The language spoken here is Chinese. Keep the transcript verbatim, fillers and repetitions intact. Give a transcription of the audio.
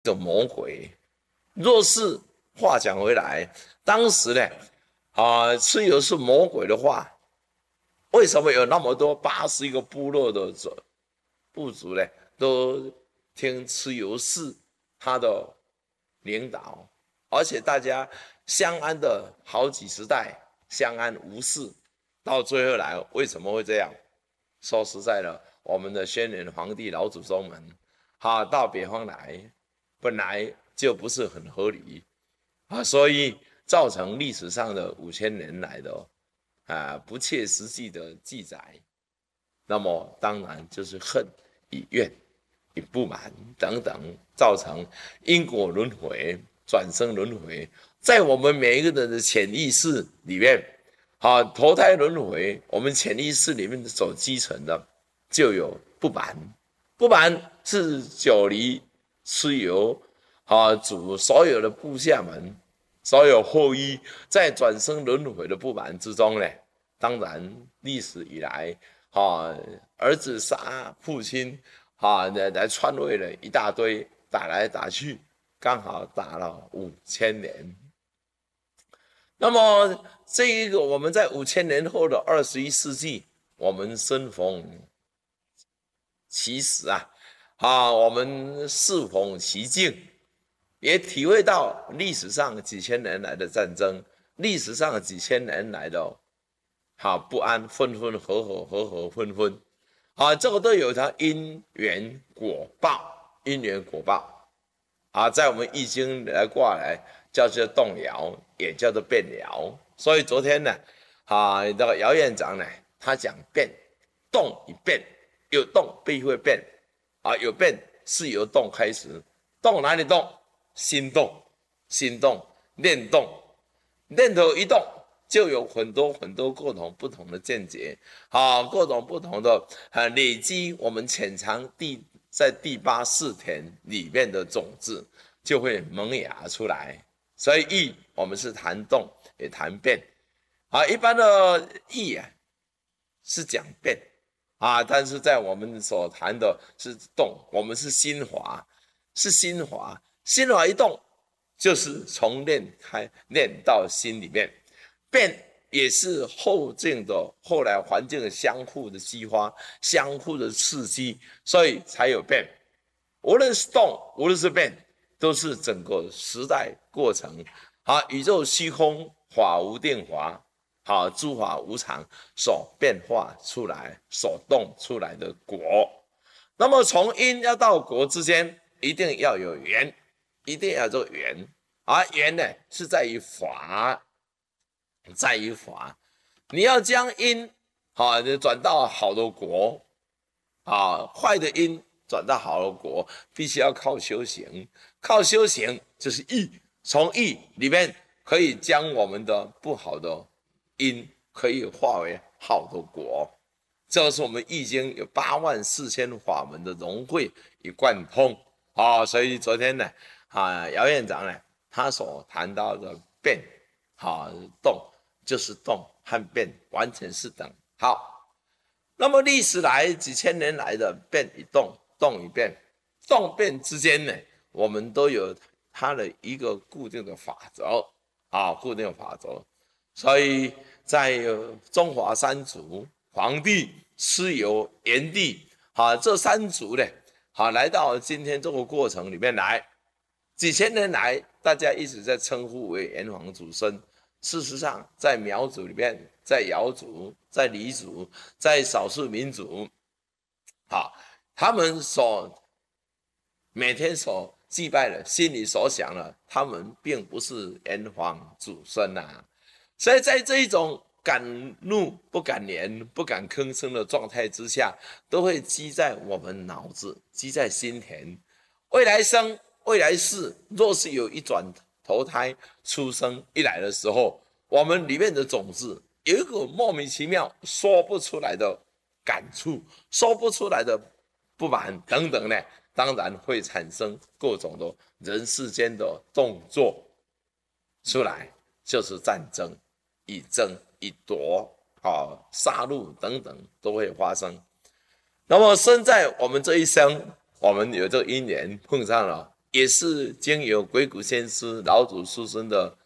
种魔鬼。若是话讲回来，当时呢，啊，蚩尤是魔鬼的话，为什么有那么多八十一个部落的部族呢，都听蚩尤是他的领导，而且大家相安的好几十代，相安无事，到最后来为什么会这样？说实在的，我们的先人皇帝老祖宗们，哈，到北方来，本来就不是很合理啊，所以造成历史上的五千年来的啊不切实际的记载。那么当然就是恨与怨与不满等等，造成因果轮回、转生轮回，在我们每一个人的潜意识里面。好，投胎轮回，我们潜意识里面所积存的就有不满，不满是久离蚩尤啊主所有的部下们，所有后裔在转生轮回的不满之中呢。当然，历史以来啊，儿子杀父亲啊，来来篡位了一大堆，打来打去，刚好打了五千年。那么这一个我们在五千年后的二十一世纪，我们生逢其时啊，啊，我们适逢其境，也体会到历史上几千年来的战争，历史上几千年来的好不安，分分合合，合合分分，啊，这个都有它因缘果报，因缘果报啊，在我们易经来卦来。叫做动摇，也叫做变爻。所以昨天呢，啊，那个姚院长呢，他讲变，动与变，有动必会变，啊，有变是由动开始，动哪里动？心动，心动，念动，念头一动，就有很多很多各种不同的见解，啊，各种不同的啊，累积我们潜藏第在第八识田里面的种子，就会萌芽出来。所以易我们是谈动也谈变，啊，一般的易啊是讲变啊，但是在我们所谈的是动，我们是心华，是心华，心华一动就是从念开念到心里面，变也是后境的后来环境的相互的激发，相互的刺激，所以才有变。无论是动，无论是变。都是整个时代过程，好，宇宙虚空法无定法，好，诸法无常所变化出来、所动出来的果。那么从因要到果之间，一定要有缘，一定要有缘，而缘呢是在于法，在于法。你要将因好转到好的果，啊，坏的因转到好的果，必须要靠修行。靠修行就是义，从义里面可以将我们的不好的因可以化为好的果。这是我们易经有八万四千法门的融会与贯通啊、哦！所以昨天呢，啊，姚院长呢，他所谈到的变，啊，动就是动和变完全是等。好，那么历史来几千年来的变与动，动与变，动变之间呢？我们都有它的一个固定的法则啊，固定的法则。所以在中华三族，黄帝、蚩尤、炎帝，啊，这三族呢，啊，来到今天这个过程里面来，几千年来，大家一直在称呼为炎黄祖孙。事实上，在苗族里面，在瑶族，在黎族，在少数民族，啊，他们所每天所祭拜的，心里所想的，他们并不是炎黄祖孙啊。所以在这一种敢怒不敢言、不敢吭声的状态之下，都会积在我们脑子，积在心田。未来生、未来世，若是有一转投胎出生一来的时候，我们里面的种子有一个莫名其妙说不出来的感触，说不出来的不满等等呢。当然会产生各种的人世间的动作出来，就是战争，以争以夺，啊，杀戮等等都会发生。那么生在我们这一生，我们有这个因缘碰上了也是经由鬼谷先师老祖出生的